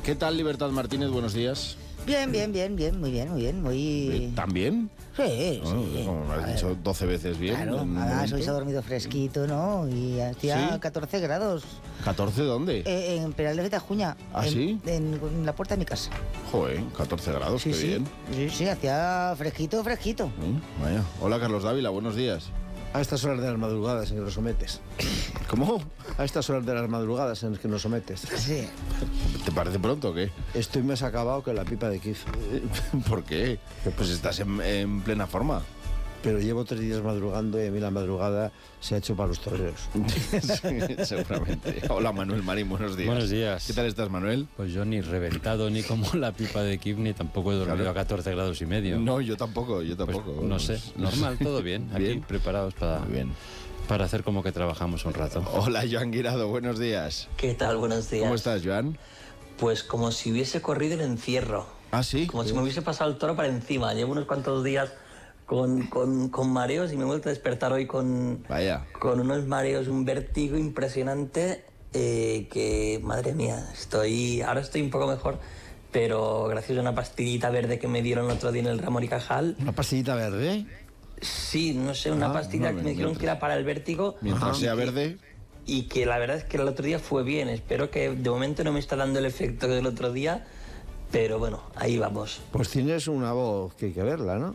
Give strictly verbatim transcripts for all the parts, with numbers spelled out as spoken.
¿Qué tal, Libertad Martínez? Buenos días. Bien, bien, bien, bien, muy bien, muy bien, muy... ¿Tan bien? Sí, No, sí. como me has dicho doce veces bien. Claro, en un además hoy momento. se ha dormido fresquito, ¿no? Y hacía ¿Sí? catorce grados. ¿catorce dónde? Eh, en Peralez de Tajuña. ¿Ah, en, sí? En, en la puerta de mi casa. Joder, catorce grados, Sí, qué sí. bien. Sí, sí, hacía fresquito, fresquito. Mm, vaya. Hola, Carlos Dávila, buenos días. A estas horas de las madrugadas en que nos sometes. ¿Cómo? A estas horas de las madrugadas en las que nos sometes. Sí. ¿Te parece pronto o qué? Estoy más acabado que la pipa de Kif. ¿Por qué? Pues estás en, en plena forma. Pero llevo tres días madrugando y a mí la madrugada se ha hecho para los toreros. Sí, seguramente. Hola, Manuel Marín, buenos días. Buenos días. ¿Qué tal estás, Manuel? Pues yo ni reventado ni como la pipa de Kif, ni tampoco he dormido Claro. a catorce grados y medio. No, yo tampoco, yo Pues, tampoco. no sé, normal, todo bien. Aquí Bien. preparados para, Muy bien. para hacer como que trabajamos un rato. Hola, Joan Guirado, buenos días. ¿Qué tal? Buenos días. ¿Cómo estás, Joan? Pues como si hubiese corrido el encierro. Ah, sí. Como si me hubiese pasado el toro para encima. Llevo unos cuantos días con, con, con mareos y me he vuelto a despertar hoy con, Vaya. con unos mareos, un vértigo impresionante eh, que, madre mía, estoy ahora estoy un poco mejor, pero gracias a una pastillita verde que me dieron el otro día en el Ramón y Cajal. ¿Una pastillita verde? Sí, no sé, una Ah, pastilla no, que me dijeron mientras- que era para el vértigo. Mientras y sea que- verde. Y que la verdad es que el otro día fue bien. Espero que de momento no me está dando el efecto del otro día, pero bueno, ahí vamos. Pues tienes una voz que hay que verla, ¿no?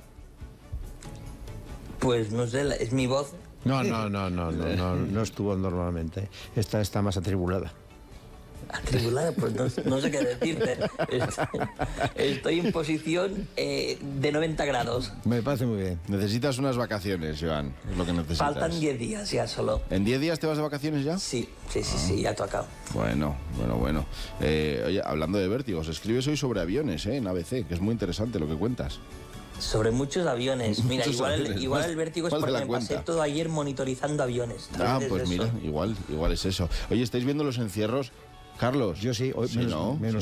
Pues no sé, la- es mi voz. No, no, no, no, no, no, no estuvo normalmente. Esta está más atribulada. Atribulada, pues no, no sé qué decirte. Estoy, estoy en posición eh, de noventa grados. Me parece muy bien. Necesitas unas vacaciones, Joan. Es lo que necesitas. Faltan diez días ya solo. ¿En diez días te vas de vacaciones ya? Sí, sí, sí, sí, ya ha tocado. Bueno, bueno, bueno. Eh, oye, hablando de vértigos, escribes hoy sobre aviones, ¿eh? En A B C, que es muy interesante lo que cuentas. Sobre muchos aviones. Mira, Muchos igual, el- aviones. igual Más- el vértigo es más de porque la me pasé cuenta. todo ayer monitorizando aviones. Tal Ah, vez es pues eso. mira, igual, igual es eso. Oye, ¿estáis viendo los encierros? Carlos. Yo sí, hoy Sí, menos, ¿no? menos